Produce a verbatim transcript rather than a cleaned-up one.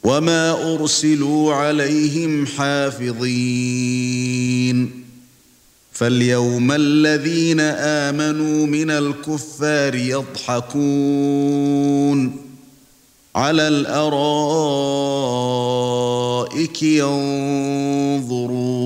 وما أرسلوا عليهم حافظين فاليوم الذين آمنوا من الكفار يضحكون على الأرائك ينظرون